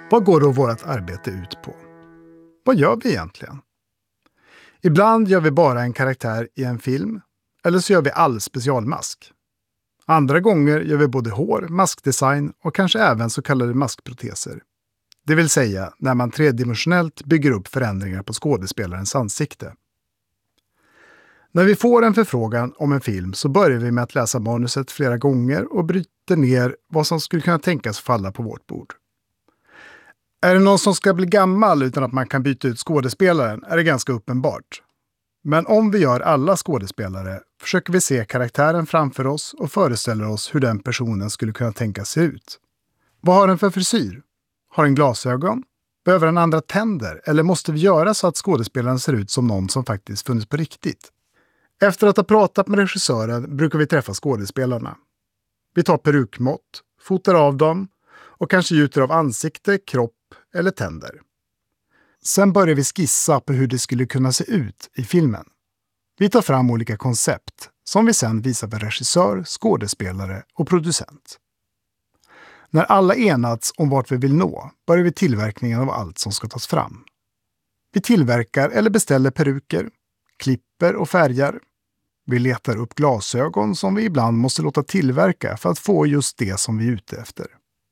Vad går då vårt arbete ut på? Vad gör vi egentligen? Ibland gör vi bara en karaktär i en film, eller så gör vi all specialmask. Andra gånger gör vi både hår, maskdesign och kanske även så kallade maskproteser. Det vill säga när man tredimensionellt bygger upp förändringar på skådespelarens ansikte. När vi får en förfrågan om en film så börjar vi med att läsa manuset flera gånger och bryter ner vad som skulle kunna tänkas falla på vårt bord. Är det någon som ska bli gammal utan att man kan byta ut skådespelaren är det ganska uppenbart. Men om vi gör alla skådespelare försöker vi se karaktären framför oss och föreställer oss hur den personen skulle kunna tänkas se ut. Vad har den för frisyr? Har den glasögon? Behöver den andra tänder? Eller måste vi göra så att skådespelaren ser ut som någon som faktiskt funnits på riktigt? Efter att ha pratat med regissören brukar vi träffa skådespelarna. Vi tar perukmått, fotar av dem och kanske gjuter av ansikte, kropp eller tänder. Sen börjar vi skissa på hur det skulle kunna se ut i filmen. Vi tar fram olika koncept som vi sen visar för regissör, skådespelare och producent. När alla enats om vart vi vill nå börjar vi tillverkningen av allt som ska tas fram. Vi tillverkar eller beställer peruker, klipper och färgar. Vi letar upp glasögon som vi ibland måste låta tillverka för att få just det som vi är ute efter.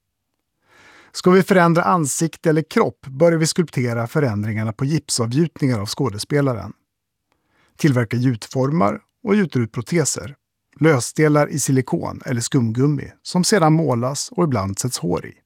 Ska vi förändra ansikte eller kropp börjar vi skulptera förändringarna på gipsavgjutningar av skådespelaren. Tillverka gjutformar och gjuter ut proteser. Lösdelar i silikon eller skumgummi som sedan målas och ibland sätts hår i.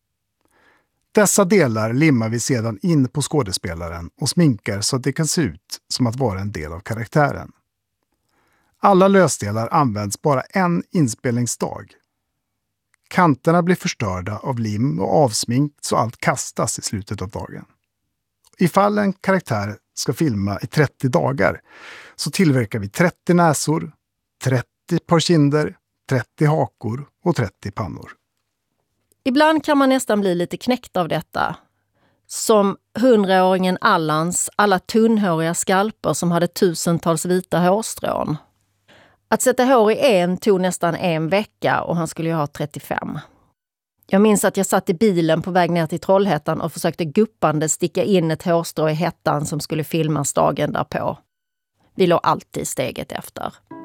Dessa delar limmar vi sedan in på skådespelaren och sminkar så att det kan se ut som att vara en del av karaktären. Alla lösdelar används bara en inspelningsdag. Kanterna blir förstörda av lim och avsminkt så allt kastas i slutet av dagen. Ifall en karaktär ska filma i 30 dagar så tillverkar vi 30 näsor, 30 par kinder, 30 hakor och 30 pannor. Ibland kan man nästan bli lite knäckt av detta. Som 100-åringen Allans alla tunnhåriga skalper som hade tusentals vita hårstrån. Att sätta hår i en tog nästan en vecka och han skulle ju ha 35. Jag minns att jag satt i bilen på väg ner till Trollhättan och försökte guppande sticka in ett hårstrå i hettan som skulle filmas dagen därpå. Vi låg alltid steget efter.